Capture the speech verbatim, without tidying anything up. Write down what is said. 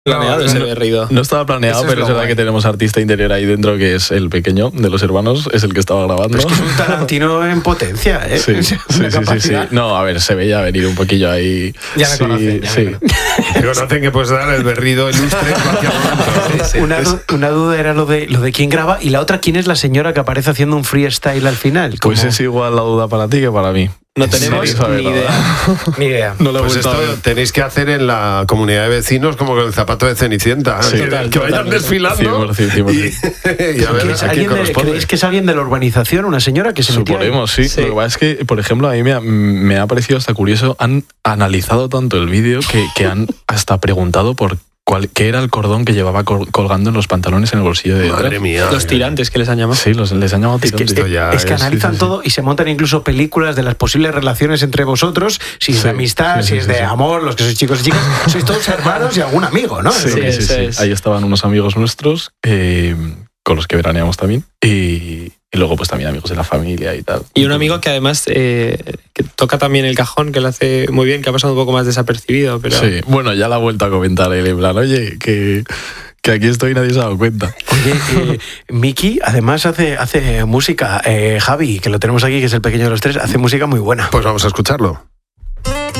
planeado ese no, berrido. No estaba planeado, Eso es pero lo es verdad guay. que tenemos artista interior ahí dentro, que es el pequeño de los hermanos, es el que estaba grabando. Pero es que es un Tarantino en potencia, ¿eh? Sí, sí, Una sí, sí, sí. No, a ver, se veía venir un poquillo ahí. Ya me sí, conocen, ya sí. me conocen. Te conocen que puedes dar el berrido ilustre en cualquier momento. Sí, una, du- una duda era lo de, lo de quién graba y la otra, quién es la señora que aparece haciendo un freestyle al final. Pues Como- es igual la duda para ti que para mí. No tenemos Sí, sabe ni nada. idea. Ni idea. No lo he Pues vuelto a esto ver. tenéis que hacer en la comunidad de vecinos como con el zapato de Cenicienta. Sí, que, total, que vayan totalmente. desfilando cien por ciento, cien por y, ciento. y a ver ¿Que es a quién alguien de- corresponde. ¿Creéis que es alguien de la urbanización, una señora que se metió ahí? Suponemos, sí. Sí. Lo que pasa es que, por ejemplo, a mí me ha, me ha parecido hasta curioso, han analizado tanto el vídeo que, que han hasta preguntado por cuál, qué era el cordón que llevaba col- colgando en los pantalones en el bolsillo de detrás. Madre mía. Los tirantes que les han llamado. Sí, los, les han llamado Es que, tirantes. Esto ya es que es- analizan sí, sí, sí. todo y se montan incluso películas de las posibles relaciones entre vosotros, si es Sí, de amistad, sí, si sí, es sí, de sí. amor, los que sois chicos y chicas, sois todos hermanos y algún amigo, ¿no? Sí, Sí, sí, eso sí. es. Ahí estaban unos amigos nuestros eh, con los que veraneamos también. Y, y luego pues también amigos de la familia y tal. Y un amigo que además eh, que toca también el cajón, que lo hace muy bien, que ha pasado un poco más desapercibido, pero Sí, bueno, ya la ha vuelto a comentar él en plan, oye, que, que aquí estoy y nadie se ha dado cuenta. Oye, eh, Miki además hace, hace música. Eh, Javi, que lo tenemos aquí, que es el pequeño de los tres, hace música muy buena. Pues vamos a escucharlo.